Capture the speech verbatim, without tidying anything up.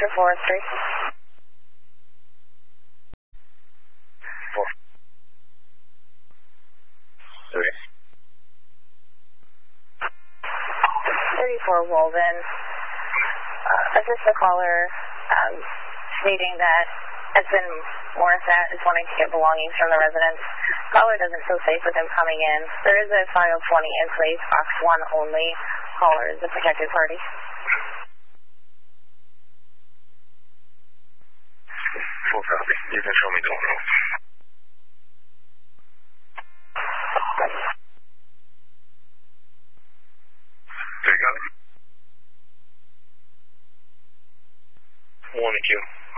four three. Four. Three. thirty-four Walden. Uh, assist the caller, um, stating that Edson Morissette is wanting to get belongings from the residents. Caller doesn't feel safe with them coming in. There is a file twenty in place, box one only. Caller is the protected party. Full copy. You can show me the room. There you go. One and two.